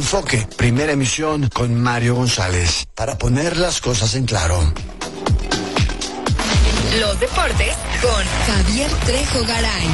Enfoque, primera emisión con Mario González, para poner las cosas en claro. Los deportes con Javier Trejo Garay.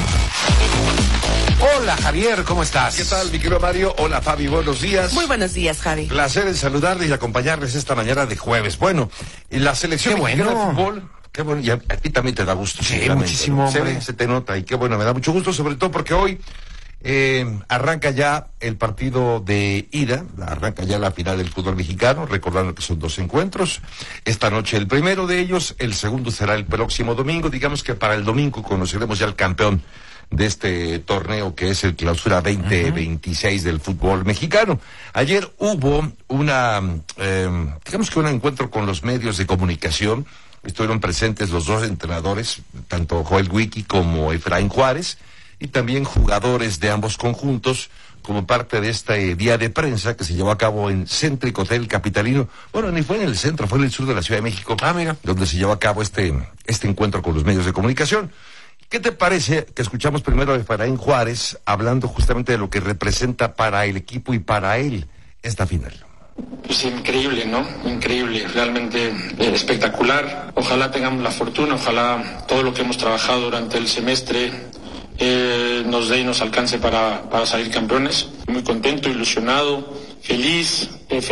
Hola Javier, ¿cómo estás? ¿Qué tal, mi querido Mario? Hola Fabi, buenos días. Muy buenos días, Javi. Placer en saludarles y acompañarles esta mañana de jueves. Bueno, la selección mexicana de fútbol, qué bueno, y a ti también te da gusto. Sí, muchísimo, hombre. Se te nota y qué bueno, me da mucho gusto, sobre todo porque hoy arranca ya el partido de ida, arranca ya la final del fútbol mexicano, recordando que son 2 encuentros. Esta noche el primero de ellos, el segundo será el próximo domingo. Digamos que para el domingo conoceremos ya al campeón de este torneo, que es el Clausura 2026 del fútbol mexicano. Ayer hubo digamos que un encuentro con los medios de comunicación. Estuvieron presentes los 2 entrenadores, tanto Joel Wiki como Efraín Juárez, y también jugadores de ambos conjuntos, como parte de este día de prensa que se llevó a cabo en Centric Hotel Capitalino. Bueno, ni fue en el centro, fue en el sur de la Ciudad de México, donde se llevó a cabo este encuentro con los medios de comunicación. ¿Qué te parece que escuchamos primero a Efraín Juárez hablando justamente de lo que representa para el equipo y para él esta final? Pues increíble, ¿no? Increíble, realmente espectacular. Ojalá tengamos la fortuna, ojalá todo lo que hemos trabajado durante el semestre nos dé y nos alcance para salir campeones. Muy contento, ilusionado, feliz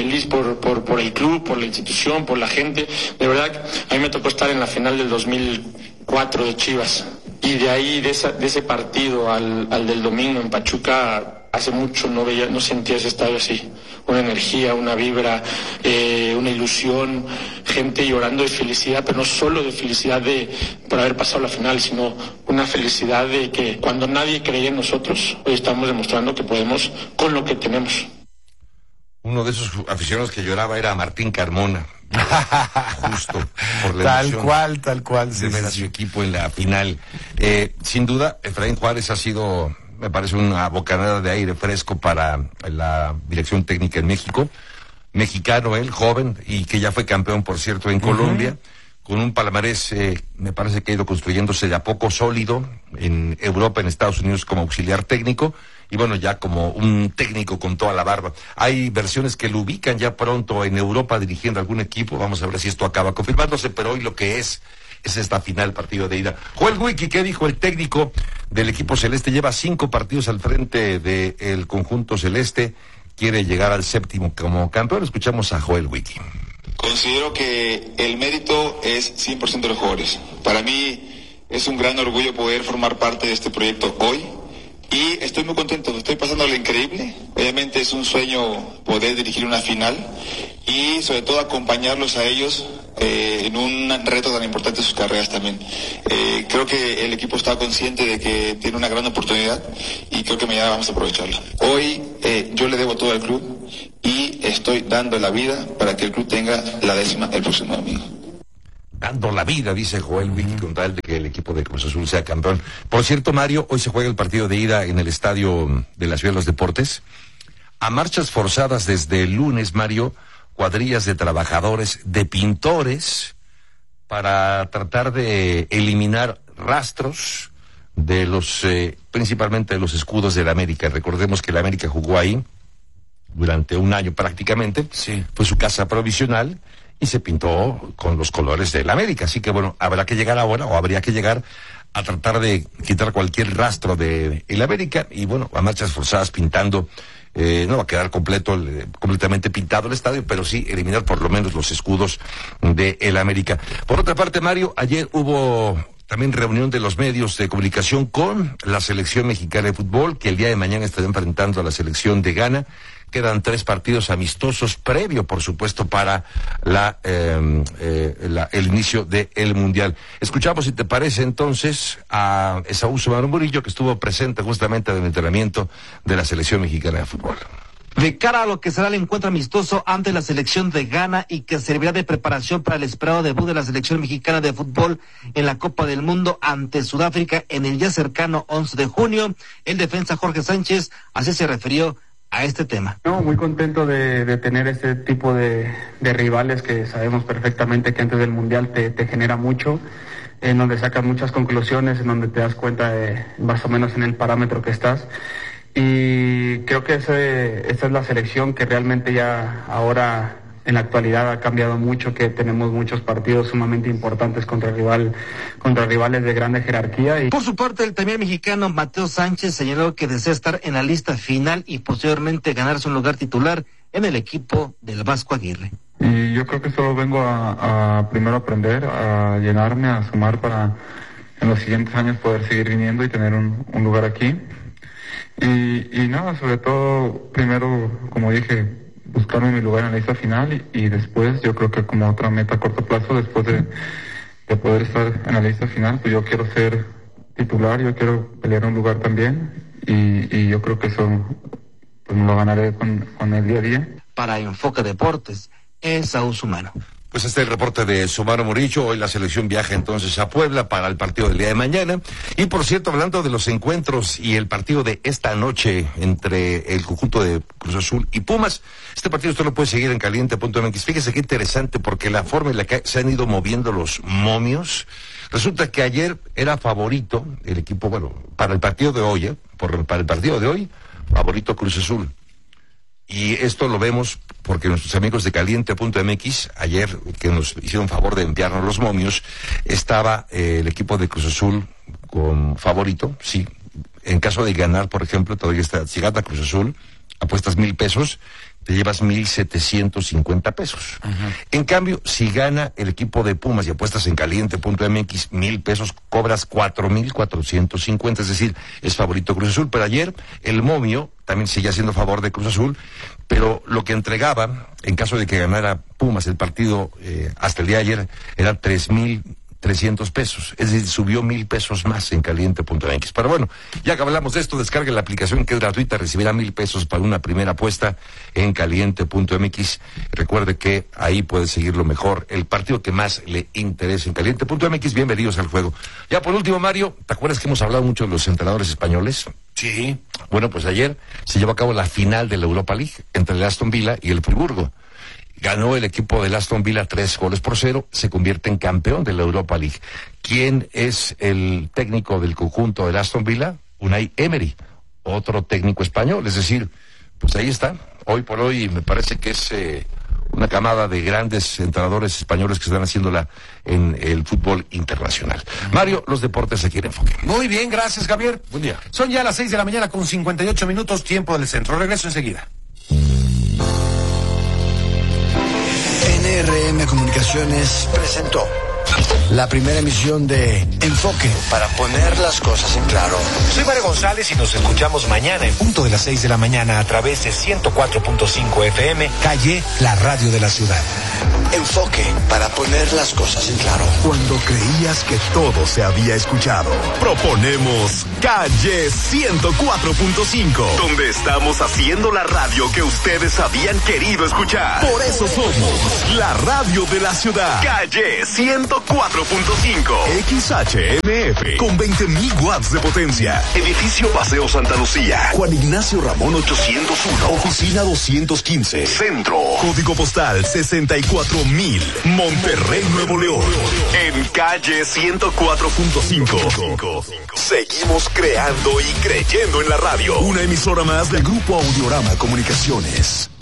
por el club, por la institución, por la gente. De verdad, a mí me tocó estar en la final del 2004 de Chivas. Y de ahí, de ese partido al del domingo en Pachuca, hace mucho no sentía ese estadio así. Una energía, una vibra, una ilusión, gente llorando de felicidad, pero no solo de felicidad por haber pasado la final, sino una felicidad de que cuando nadie creía en nosotros, hoy estamos demostrando que podemos con lo que tenemos. Uno de esos aficionados que lloraba era Martín Carmona. Justo por la tal cual de ver a su equipo en la final. Sin duda, Efraín Juárez ha sido, me parece, una bocanada de aire fresco para la dirección técnica en México. Mexicano él, joven, y que ya fue campeón, por cierto, en Colombia, con un palmarés, me parece que ha ido construyéndose de a poco sólido en Europa, en Estados Unidos, como auxiliar técnico, y bueno, ya como un técnico con toda la barba. Hay versiones que lo ubican ya pronto en Europa dirigiendo algún equipo. Vamos a ver si esto acaba confirmándose, pero hoy lo que es esta final, partido de ida. Joel Wiki, ¿qué dijo el técnico del equipo celeste? Lleva 5 partidos al frente del conjunto celeste, quiere llegar al 7º como campeón. Escuchamos a Joel Wiki. Considero que el mérito es 100% de los jugadores. Para mí es un gran orgullo poder formar parte de este proyecto hoy. Y estoy muy contento, estoy pasando lo increíble. Obviamente es un sueño poder dirigir una final y sobre todo acompañarlos a ellos en un reto tan importante de sus carreras también. Creo que el equipo está consciente de que tiene una gran oportunidad y creo que mañana vamos a aprovecharla. Hoy yo le debo todo al club y estoy dando la vida para que el club tenga la 10ª el próximo domingo. Dando la vida, dice Joel Wiki, con tal de que el equipo de Cruz Azul sea campeón. Por cierto, Mario, hoy se juega el partido de ida en el estadio de la Ciudad de los Deportes. A marchas forzadas desde el lunes, Mario, cuadrillas de trabajadores, de pintores, para tratar de eliminar rastros de principalmente de los escudos de la América. Recordemos que la América jugó ahí durante un año prácticamente. Sí. Fue su casa provisional y se pintó con los colores de la América. Así que bueno, habría que llegar a tratar de quitar cualquier rastro de el América y bueno, a marchas forzadas pintando. No va a quedar completamente pintado el estadio, pero sí eliminar por lo menos los escudos de el América. Por otra parte, Mario, ayer hubo también reunión de los medios de comunicación con la selección mexicana de fútbol, que el día de mañana estará enfrentando a la selección de Ghana. Quedan 3 partidos amistosos previo, por supuesto, para el inicio del Mundial. Escuchamos, si te parece, entonces, a Esaú Sumarón Murillo, que estuvo presente justamente en el entrenamiento de la selección mexicana de fútbol. De cara a lo que será el encuentro amistoso ante la selección de Ghana y que servirá de preparación para el esperado debut de la selección mexicana de fútbol en la Copa del Mundo ante Sudáfrica en el ya cercano 11 de junio, el defensa Jorge Sánchez así se refirió a este tema. No, muy contento de tener este tipo de rivales que sabemos perfectamente que antes del Mundial te genera mucho, en donde sacas muchas conclusiones, en donde te das cuenta de más o menos en el parámetro que estás. Y creo que esa es la selección que realmente ya ahora en la actualidad ha cambiado mucho, que tenemos muchos partidos sumamente importantes contra rivales de grande jerarquía. Por su parte, el también mexicano Mateo Sánchez señaló que desea estar en la lista final y posteriormente ganarse un lugar titular en el equipo del Vasco Aguirre. Y yo creo que solo vengo a primero aprender, a llenarme, a sumar para en los siguientes años poder seguir viniendo y tener un lugar aquí. Y nada, sobre todo, primero, como dije, buscarme mi lugar en la lista final y después, yo creo que como otra meta a corto plazo, después de poder estar en la lista final, pues yo quiero ser titular, yo quiero pelear un lugar también y yo creo que eso pues me lo ganaré con el día a día. Para Enfoque Deportes, Esaú Sumano. Pues este es el reporte de Sumano Murillo. Hoy la selección viaja entonces a Puebla para el partido del día de mañana. Y por cierto, hablando de los encuentros y el partido de esta noche entre el conjunto de Cruz Azul y Pumas, este partido usted lo puede seguir en caliente.mx. Fíjese qué interesante, porque la forma en la que se han ido moviendo los momios. Resulta que ayer era favorito el equipo, bueno, para el partido de hoy, para el partido de hoy, favorito Cruz Azul. Y esto lo vemos porque nuestros amigos de caliente.mx, ayer que nos hicieron favor de enviarnos los momios, estaba el equipo de Cruz Azul con favorito, sí. En caso de ganar, por ejemplo, todavía está, si gana Cruz Azul, apuestas 1,000 pesos, te llevas 1,750 pesos. Uh-huh. En cambio, si gana el equipo de Pumas y apuestas en caliente.mx 1,000 pesos, cobras 4,450, es decir, es favorito Cruz Azul. Pero ayer el momio también sigue haciendo favor de Cruz Azul, pero lo que entregaba, en caso de que ganara Pumas el partido hasta el día de ayer, era 3,300 pesos, es decir, subió 1,000 pesos más en caliente.mx. Pero bueno, ya que hablamos de esto, descargue la aplicación que es gratuita, recibirá 1,000 pesos para una primera apuesta en caliente.mx. Recuerde que ahí puede seguir lo mejor, el partido que más le interese en caliente.mx. Bienvenidos al juego. Ya por último, Mario, ¿te acuerdas que hemos hablado mucho de los entrenadores españoles? Sí. Bueno, pues ayer se llevó a cabo la final de la Europa League entre el Aston Villa y el Friburgo. Ganó el equipo del Aston Villa 3-0, se convierte en campeón de la Europa League. ¿Quién es el técnico del conjunto del Aston Villa? Unai Emery, otro técnico español. Es decir, pues ahí está. Hoy por hoy me parece que es una camada de grandes entrenadores españoles que están haciéndola en el fútbol internacional. Mario, los deportes aquí en Enfoque. Muy bien, gracias, Javier. Buen día. Son ya las 6 de la mañana con 58 minutos, tiempo del centro. Regreso enseguida. NRM Comunicaciones presentó la primera emisión de Enfoque, para poner las cosas en claro. Soy Mario González y nos escuchamos mañana en punto de las 6 de la mañana a través de 104.5 FM, Calle, la radio de la ciudad. Enfoque, para poner las cosas en claro. Cuando creías que todo se había escuchado, proponemos Calle 104.5, donde estamos haciendo la radio que ustedes habían querido escuchar. Por eso somos la radio de la ciudad. Calle 104.5 XHMF, con 20,000 watts de potencia. Edificio Paseo Santa Lucía, Juan Ignacio Ramón 801, oficina 215, Centro, código postal 64,000, Monterrey, Nuevo León. En Calle 104.5 seguimos creando y creyendo en la radio. Una emisora más del Grupo Audiorama Comunicaciones.